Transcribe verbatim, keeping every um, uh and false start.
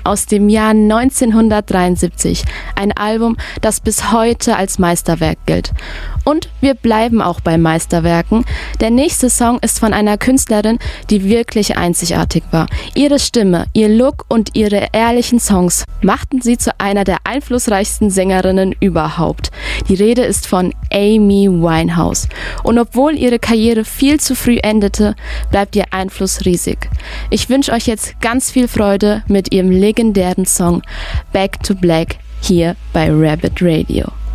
aus dem Jahr neunzehnhundertdreiundsiebzig. Ein Album, das bis heute als Meisterwerk gilt. Und wir bleiben auch bei Meisterwerken. Der nächste Song ist von einer Künstlerin, die wirklich einzigartig war. Ihre Stimme, ihr Look und ihre ehrlichen Songs machten sie zu einer der einflussreichsten Sängerinnen überhaupt. Die Rede ist von Amy Winehouse. Und obwohl ihre Karriere viel zu früh endete, bleibt ihr Einfluss riesig. Ich wünsche euch jetzt ganz viel Freude mit ihrem legendären Song Back to Black hier bei Rabbit Radio.